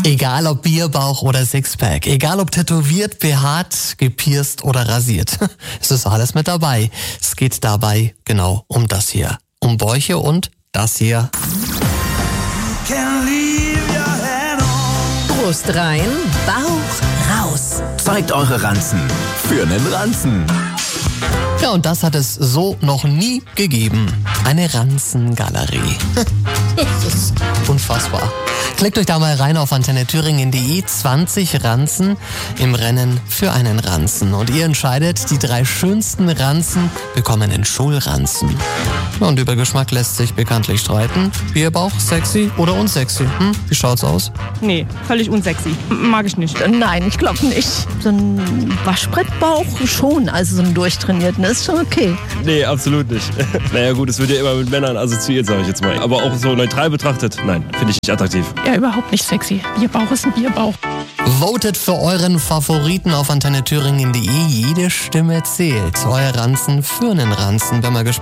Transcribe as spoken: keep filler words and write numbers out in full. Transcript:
Egal ob Bierbauch oder Sixpack, egal ob tätowiert, behaart, gepierst oder rasiert. Es ist alles mit dabei. Es geht dabei genau um das hier. Um Bäuche und das hier. Brust rein, Bauch raus. Zeigt eure Ranzen für nen Ranzen. Ja, und das hat es so noch nie gegeben. Eine Ranzengalerie. Das ist unfassbar. Klickt euch da mal rein auf antenne thüringen punkt de. zwanzig Ranzen im Rennen für einen Ranzen. Und ihr entscheidet, die drei schönsten Ranzen bekommen einen Schulranzen. Ja, und über Geschmack lässt sich bekanntlich streiten. Bierbauch, sexy oder unsexy? Hm? Wie schaut's aus? Nee, völlig unsexy. Mag ich nicht. Nein, ich glaube nicht. So ein Waschbrettbauch schon, also so ein durchtrainierten ist schon okay. Nee, absolut nicht. Naja gut, es wird ja immer mit Männern assoziiert, sage ich jetzt mal. Aber auch so neutral betrachtet, nein, finde ich nicht attraktiv. Ja, überhaupt nicht sexy. Bierbauch ist ein Bierbauch. Votet für euren Favoriten auf antenne thüringen punkt de. Jede Stimme zählt. Euer Ranzen für einen Ranzen. Wenn mal gespannt.